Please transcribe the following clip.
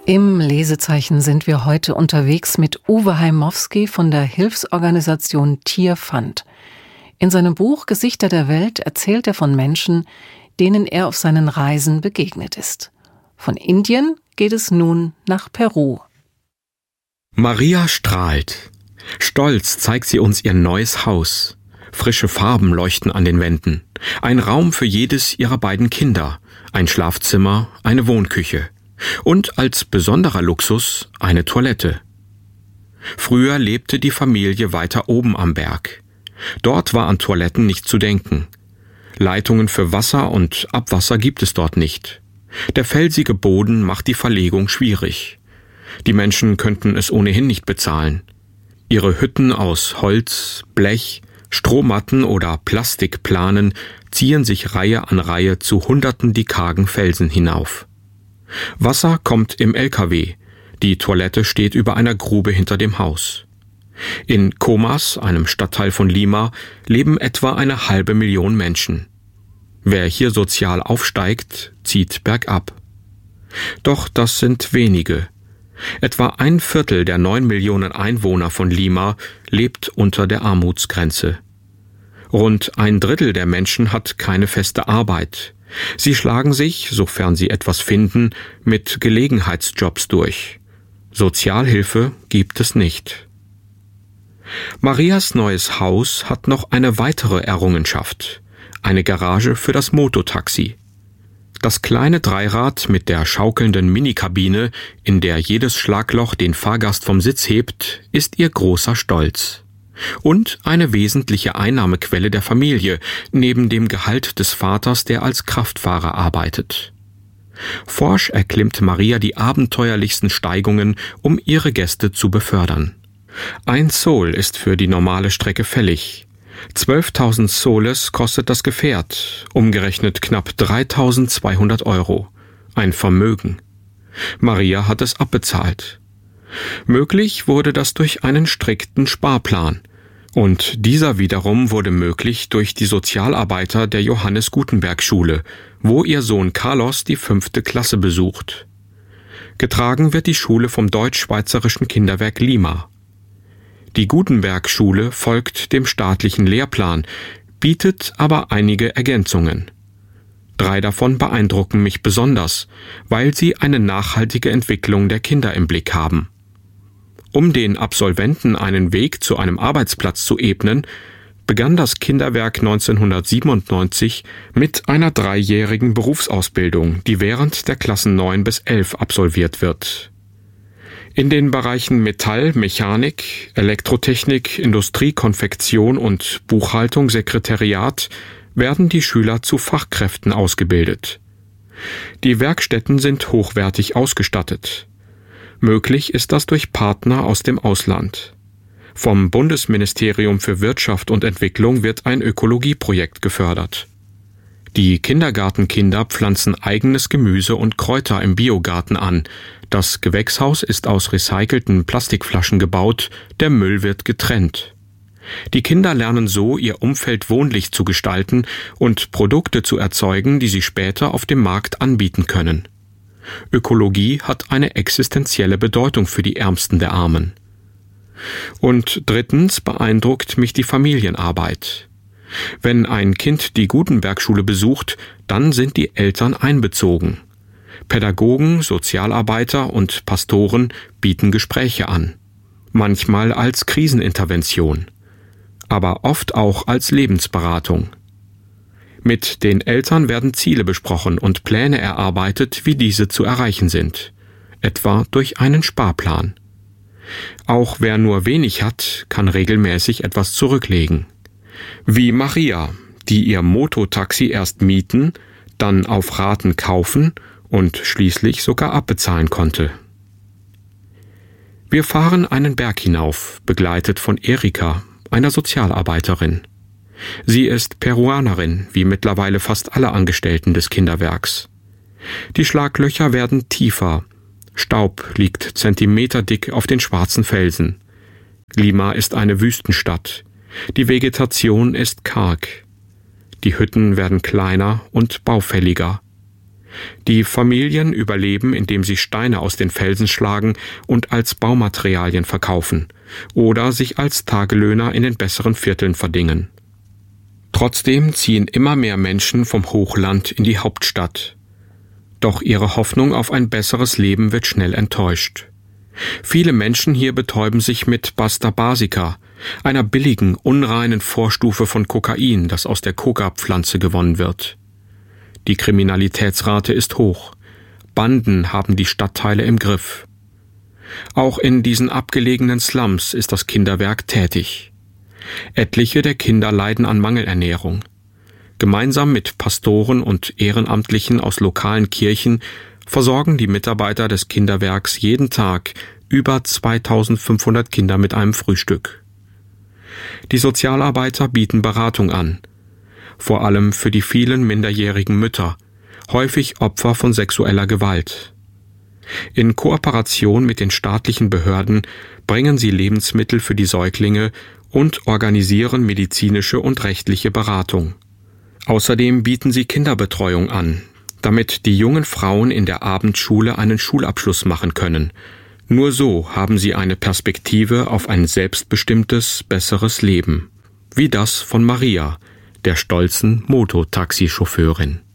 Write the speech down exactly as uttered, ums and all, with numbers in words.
Im Lesezeichen sind wir heute unterwegs mit Uwe Heimowski von der Hilfsorganisation Tierfund. In seinem Buch Gesichter der Welt erzählt er von Menschen, denen er auf seinen Reisen begegnet ist. Von Indien geht es nun nach Peru. Maria strahlt. Stolz zeigt sie uns ihr neues Haus. Frische Farben leuchten an den Wänden. Ein Raum für jedes ihrer beiden Kinder. Ein Schlafzimmer, eine Wohnküche. Und als besonderer Luxus eine Toilette. Früher lebte die Familie weiter oben am Berg. Dort war an Toiletten nicht zu denken. Leitungen für Wasser und Abwasser gibt es dort nicht. Der felsige Boden macht die Verlegung schwierig. Die Menschen könnten es ohnehin nicht bezahlen. Ihre Hütten aus Holz, Blech, Strohmatten oder Plastikplanen ziehen sich Reihe an Reihe zu Hunderten die kargen Felsen hinauf. Wasser kommt im L K W, die Toilette steht über einer Grube hinter dem Haus. In Comas, einem Stadtteil von Lima, leben etwa eine halbe Million Menschen. Wer hier sozial aufsteigt, zieht bergab. Doch das sind wenige. Etwa ein Viertel der neun Millionen Einwohner von Lima lebt unter der Armutsgrenze. Rund ein Drittel der Menschen hat keine feste Arbeit. Sie schlagen sich, sofern sie etwas finden, mit Gelegenheitsjobs durch. Sozialhilfe gibt es nicht. Marias neues Haus hat noch eine weitere Errungenschaft: eine Garage für das Mototaxi. Das kleine Dreirad mit der schaukelnden Minikabine, in der jedes Schlagloch den Fahrgast vom Sitz hebt, ist ihr großer Stolz. Und eine wesentliche Einnahmequelle der Familie, neben dem Gehalt des Vaters, der als Kraftfahrer arbeitet. Forsch erklimmt Maria die abenteuerlichsten Steigungen, um ihre Gäste zu befördern. Ein Sol ist für die normale Strecke fällig. zwölftausend Soles kostet das Gefährt, umgerechnet knapp dreitausendzweihundert Euro. Ein Vermögen. Maria hat es abbezahlt. Möglich wurde das durch einen strikten Sparplan. Und dieser wiederum wurde möglich durch die Sozialarbeiter der Johannes Gutenberg Schule, wo ihr Sohn Carlos die fünfte Klasse besucht. Getragen wird die Schule vom Deutsch-Schweizerischen Kinderwerk Lima. Die Gutenberg-Schule folgt dem staatlichen Lehrplan, bietet aber einige Ergänzungen. Drei davon beeindrucken mich besonders, weil sie eine nachhaltige Entwicklung der Kinder im Blick haben. Um den Absolventen einen Weg zu einem Arbeitsplatz zu ebnen, begann das Kinderwerk neunzehnhundertsiebenundneunzig mit einer dreijährigen Berufsausbildung, die während der Klassen neun bis elf absolviert wird. In den Bereichen Metall, Mechanik, Elektrotechnik, Industrie, Konfektion und Buchhaltung, Sekretariat werden die Schüler zu Fachkräften ausgebildet. Die Werkstätten sind hochwertig ausgestattet. Möglich ist das durch Partner aus dem Ausland. Vom Bundesministerium für Wirtschaft und Entwicklung wird ein Ökologieprojekt gefördert. Die Kindergartenkinder pflanzen eigenes Gemüse und Kräuter im Biogarten an. Das Gewächshaus ist aus recycelten Plastikflaschen gebaut, der Müll wird getrennt. Die Kinder lernen so, ihr Umfeld wohnlich zu gestalten und Produkte zu erzeugen, die sie später auf dem Markt anbieten können. Ökologie hat eine existenzielle Bedeutung für die Ärmsten der Armen. Und drittens beeindruckt mich die Familienarbeit. Wenn ein Kind die Gutenberg-Schule besucht, dann sind die Eltern einbezogen. Pädagogen, Sozialarbeiter und Pastoren bieten Gespräche an. Manchmal als Krisenintervention, aber oft auch als Lebensberatung. Mit den Eltern werden Ziele besprochen und Pläne erarbeitet, wie diese zu erreichen sind, etwa durch einen Sparplan. Auch wer nur wenig hat, kann regelmäßig etwas zurücklegen. Wie Maria, die ihr Mototaxi erst mieten, dann auf Raten kaufen und schließlich sogar abbezahlen konnte. Wir fahren einen Berg hinauf, begleitet von Erika, einer Sozialarbeiterin. Sie ist Peruanerin, wie mittlerweile fast alle Angestellten des Kinderwerks. Die Schlaglöcher werden tiefer. Staub liegt zentimeterdick auf den schwarzen Felsen. Lima ist eine Wüstenstadt. Die Vegetation ist karg. Die Hütten werden kleiner und baufälliger. Die Familien überleben, indem sie Steine aus den Felsen schlagen und als Baumaterialien verkaufen oder sich als Tagelöhner in den besseren Vierteln verdingen. Trotzdem ziehen immer mehr Menschen vom Hochland in die Hauptstadt. Doch ihre Hoffnung auf ein besseres Leben wird schnell enttäuscht. Viele Menschen hier betäuben sich mit Basta Basica, einer billigen, unreinen Vorstufe von Kokain, das aus der Coca-Pflanze gewonnen wird. Die Kriminalitätsrate ist hoch. Banden haben die Stadtteile im Griff. Auch in diesen abgelegenen Slums ist das Kinderwerk tätig. Etliche der Kinder leiden an Mangelernährung. Gemeinsam mit Pastoren und Ehrenamtlichen aus lokalen Kirchen versorgen die Mitarbeiter des Kinderwerks jeden Tag über zweitausendfünfhundert Kinder mit einem Frühstück. Die Sozialarbeiter bieten Beratung an, vor allem für die vielen minderjährigen Mütter, häufig Opfer von sexueller Gewalt. In Kooperation mit den staatlichen Behörden bringen sie Lebensmittel für die Säuglinge und organisieren medizinische und rechtliche Beratung. Außerdem bieten sie Kinderbetreuung an, damit die jungen Frauen in der Abendschule einen Schulabschluss machen können. Nur so haben sie eine Perspektive auf ein selbstbestimmtes, besseres Leben. Wie das von Maria, der stolzen Mototaxichauffeurin.